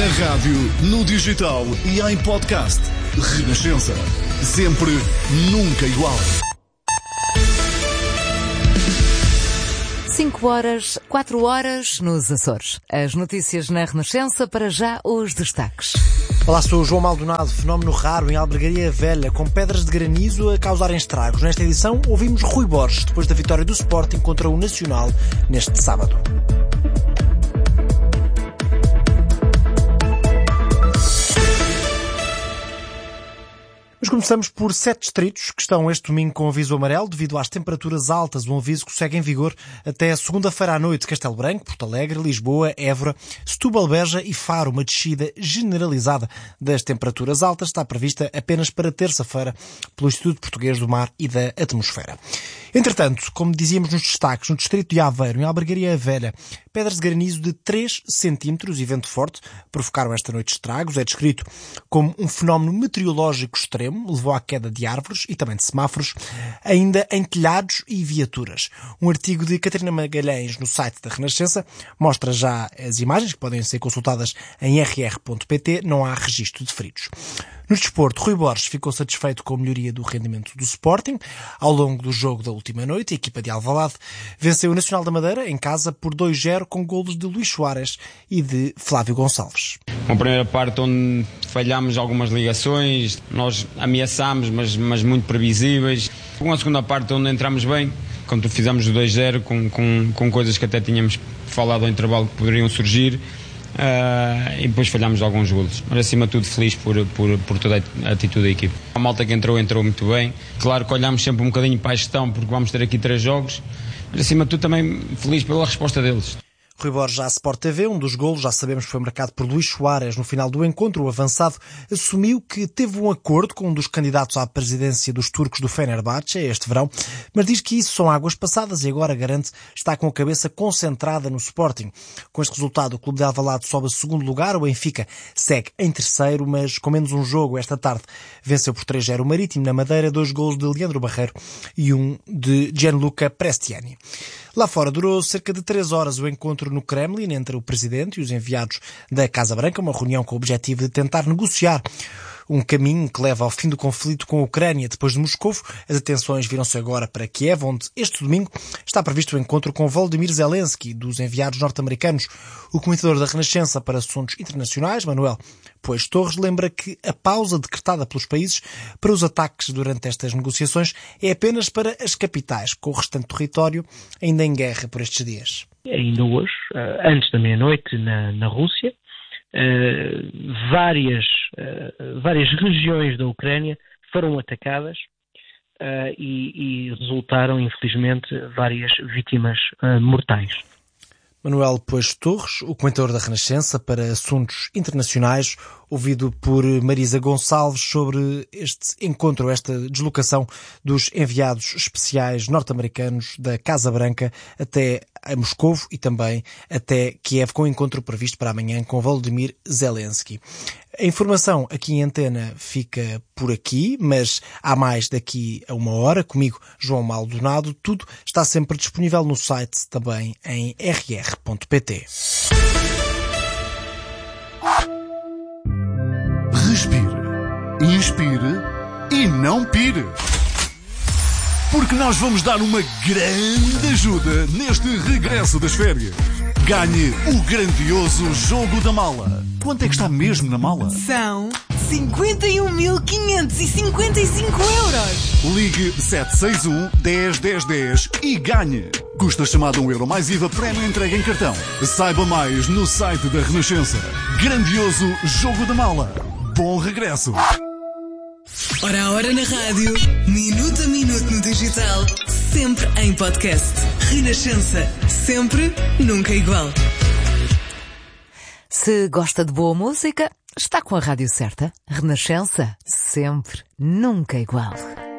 Na rádio, no digital e em podcast. Renascença. Sempre, nunca igual. 4 horas nos Açores. As notícias na Renascença, para já os destaques. Olá, sou o João Maldonado. Fenómeno raro em Albergaria Velha, com pedras de granizo a causarem estragos. Nesta edição ouvimos Rui Borges, depois da vitória do Sporting contra o Nacional neste sábado. Mas começamos por 7 distritos que estão este domingo com aviso amarelo devido às temperaturas altas. Um aviso que segue em vigor até segunda-feira à noite. Castelo Branco, Porto Alegre, Lisboa, Évora, Setúbal, Beja e Faro. Uma descida generalizada das temperaturas altas está prevista apenas para terça-feira pelo Instituto Português do Mar e da Atmosfera. Entretanto, como dizíamos nos destaques, no distrito de Aveiro, em Albergaria Velha, pedras de granizo de 3 centímetros e vento forte provocaram esta noite estragos. É descrito como um fenómeno meteorológico extremo, levou à queda de árvores e também de semáforos, ainda em telhados e viaturas. Um artigo de Catarina Magalhães no site da Renascença mostra já as imagens que podem ser consultadas em rr.pt. Não há registro de feridos. No desporto, Rui Borges ficou satisfeito com a melhoria do rendimento do Sporting. Ao longo do jogo da última noite, a equipa de Alvalade venceu o Nacional da Madeira em casa por 2-0 com golos de Luís Soares e de Flávio Gonçalves. Uma primeira parte onde falhámos algumas ligações, nós ameaçámos, mas muito previsíveis. Uma segunda parte onde entramos bem, quando fizemos o 2-0 com coisas que até tínhamos falado ao intervalo que poderiam surgir. E depois falhámos alguns golos, mas acima de tudo feliz por toda a atitude da equipe. A malta que entrou muito bem. Claro que olhámos sempre um bocadinho para a gestão, porque vamos ter aqui 3 jogos, mas acima de tudo também feliz pela resposta deles. Rui Borges à Sport TV, um dos golos, já sabemos, foi marcado por Luís Soares. No final do encontro, o avançado assumiu que teve um acordo com um dos candidatos à presidência dos turcos do Fenerbahçe este verão, mas diz que isso são águas passadas e agora garante estar com a cabeça concentrada no Sporting. Com este resultado, o clube de Alvalade sobe a segundo lugar, o Benfica segue em terceiro, mas com menos um jogo esta tarde. Venceu por 3-0 o Marítimo na Madeira, 2 golos de Leandro Barreiro e um de Gianluca Prestiani. Lá fora durou cerca de 3 horas o encontro no Kremlin entre o presidente e os enviados da Casa Branca, uma reunião com o objetivo de tentar negociar um caminho que leva ao fim do conflito com a Ucrânia. Depois de Moscovo, as atenções viram-se agora para Kiev, onde este domingo está previsto o encontro com Volodymyr Zelensky, dos enviados norte-americanos. O comentador da Renascença para Assuntos Internacionais, Manuel Pois Torres, lembra que a pausa decretada pelos países para os ataques durante estas negociações é apenas para as capitais, com o restante território ainda em guerra por estes dias. Ainda hoje, antes da meia-noite, na Rússia, várias regiões da Ucrânia foram atacadas e resultaram, infelizmente, várias vítimas mortais. Manuel Pois Torres, o comentador da Renascença para Assuntos Internacionais, ouvido por Marisa Gonçalves sobre este encontro, esta deslocação dos enviados especiais norte-americanos da Casa Branca até a Moscovo e também até Kiev, com o encontro previsto para amanhã com Volodymyr Zelensky. A informação aqui em antena fica por aqui, mas há mais daqui a 1 hora. Comigo, João Maldonado. Tudo está sempre disponível no site, também em rr.pt. Respire, inspire e não pire. Porque nós vamos dar uma grande ajuda neste regresso das férias. Ganhe o grandioso Jogo da Mala. Quanto é que está mesmo na mala? São 51.555 euros. Ligue 761 10 10 10 e ganhe. Custa chamada €1 mais IVA, prémio entregue em cartão. Saiba mais no site da Renascença. Grandioso Jogo da Mala. Bom regresso. Hora a hora na rádio, minuto a minuto no digital, sempre em podcast. Renascença, sempre, nunca igual. Se gosta de boa música, está com a rádio certa. Renascença, sempre, nunca igual.